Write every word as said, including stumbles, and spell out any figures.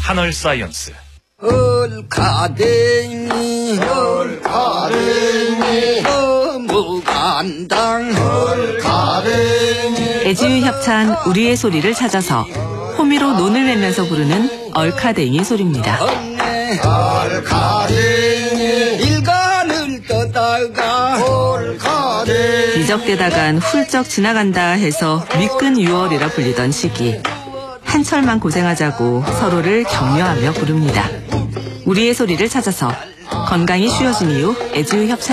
하늘 사이언스. 헐카댕이 헐카댕이 어무간당 헐카댕이. 애지유 협찬 우리의 소리를 찾아서 호미로 논을 매면서 부르는 얼카댕이 소리입니다. 헐카댕이 일간을 떠다가 헐카댕이 뒤적대다간 훌쩍 지나간다 해서 미끈 유월이라 불리던 시기. 한철만 고생하자고 서로를 격려하며 부릅니다. 우리의 소리를 찾아서 건강이 쉬워진 이후 애지유 협찬